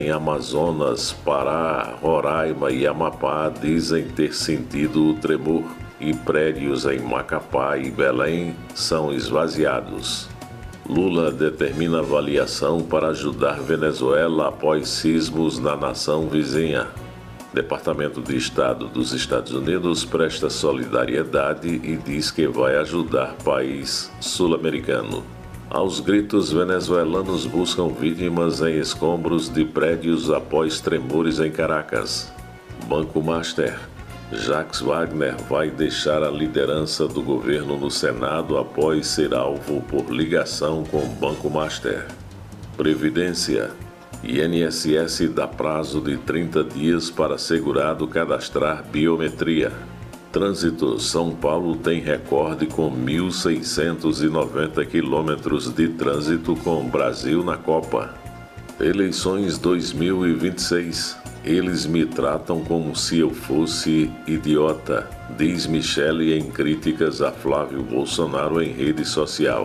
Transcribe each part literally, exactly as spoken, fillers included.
Em Amazonas, Pará, Roraima e Amapá dizem ter sentido o tremor e prédios em Macapá e Belém são esvaziados. Lula determina avaliação para ajudar Venezuela após sismos na nação vizinha. Departamento de Estado dos Estados Unidos presta solidariedade e diz que vai ajudar país sul-americano. Aos gritos, venezuelanos buscam vítimas em escombros de prédios após tremores em Caracas. Banco Master. Jacques Wagner vai deixar a liderança do governo no Senado após ser alvo por ligação com Banco Master. Previdência. I N S S dá prazo de trinta dias para segurado cadastrar biometria. Trânsito. São Paulo tem recorde com mil seiscentos e noventa quilômetros de trânsito com Brasil na Copa. Eleições dois mil e vinte e seis. Eles me tratam como se eu fosse idiota, diz Michele em críticas a Flávio Bolsonaro em rede social.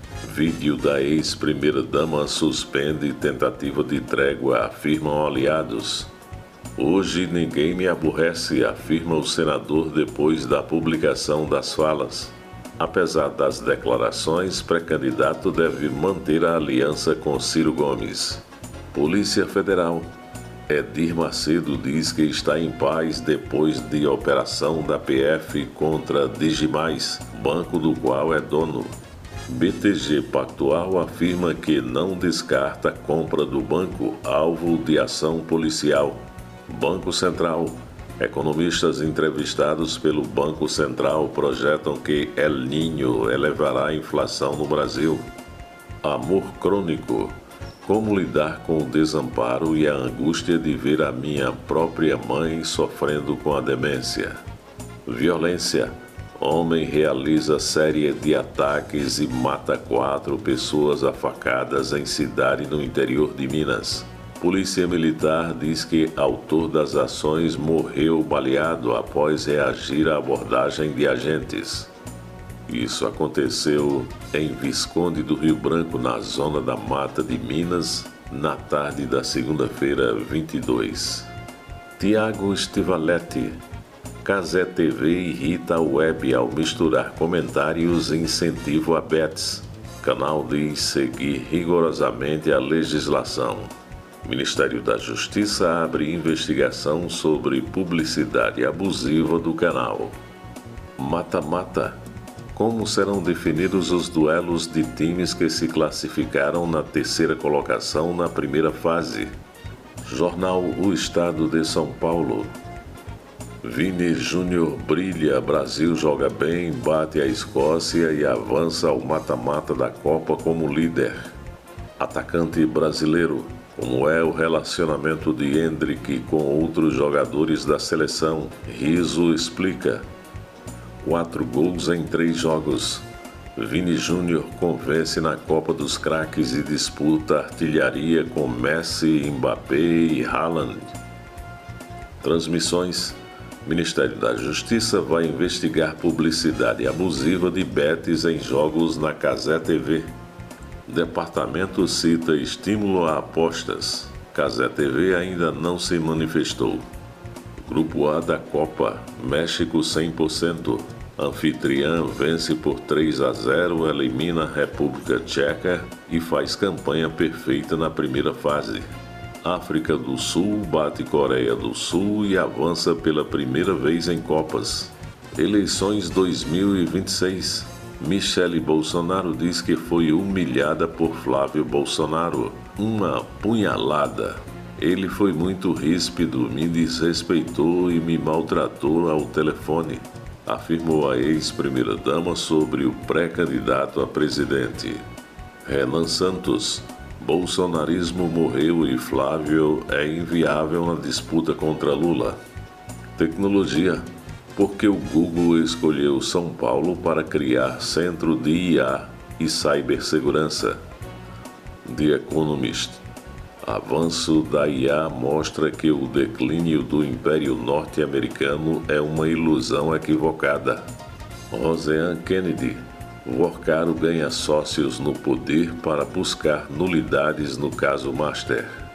Vídeo da ex-primeira-dama suspende tentativa de trégua, afirmam aliados. Hoje ninguém me aborrece, afirma o senador depois da publicação das falas. Apesar das declarações, pré-candidato deve manter a aliança com Ciro Gomes. Polícia Federal. Edir Macedo diz que está em paz depois de operação da P F contra Digimais, banco do qual é dono. B T G Pactual afirma que não descarta compra do banco, alvo de ação policial. Banco Central. Economistas entrevistados pelo Banco Central projetam que El Niño elevará a inflação no Brasil. Amor crônico. Como lidar com o desamparo e a angústia de ver a minha própria mãe sofrendo com a demência. Violência. Homem realiza série de ataques e mata quatro pessoas a facadas em cidade no interior de Minas. Polícia Militar diz que autor das ações morreu baleado após reagir à abordagem de agentes. Isso aconteceu em Visconde do Rio Branco, na zona da Mata de Minas, na tarde da segunda-feira, vinte e dois. Tiago Stivaletti. Cazé T V irrita a web ao misturar comentários e incentivo a bets. Canal diz seguir rigorosamente a legislação. Ministério da Justiça abre investigação sobre publicidade abusiva do canal. Mata-mata. Como serão definidos os duelos de times que se classificaram na terceira colocação na primeira fase? Jornal O Estado de São Paulo. Vini Júnior brilha, Brasil joga bem, bate a Escócia e avança ao mata-mata da Copa como líder. Atacante brasileiro. Como é o relacionamento de Endrick com outros jogadores da seleção? Rizzo explica. Quatro gols em três jogos. Vini Júnior convence na Copa dos Craques e disputa artilharia com Messi, Mbappé e Haaland. Transmissões. Ministério da Justiça vai investigar publicidade abusiva de bets em jogos na Cazé T V. Departamento cita estímulo a apostas. Cazé T V ainda não se manifestou. Grupo A da Copa. México cem por cento. Anfitriã vence por três a zero, elimina a República Tcheca e faz campanha perfeita na primeira fase. África do Sul bate Coreia do Sul e avança pela primeira vez em Copas. Eleições dois mil e vinte e seis. Michele Bolsonaro diz que foi humilhada por Flávio Bolsonaro. Uma punhalada. Ele foi muito ríspido, me desrespeitou e me maltratou ao telefone, afirmou a ex-primeira-dama sobre o pré-candidato a presidente. Renan Santos. Bolsonarismo morreu e Flávio é inviável na disputa contra Lula. Tecnologia. Porque o Google escolheu São Paulo para criar centro de I A e cibersegurança. The Economist. Avanço da I A mostra que o declínio do Império Norte-Americano é uma ilusão equivocada. Roseanne Kennedy. Worcaro ganha sócios no poder para buscar nulidades no caso Master.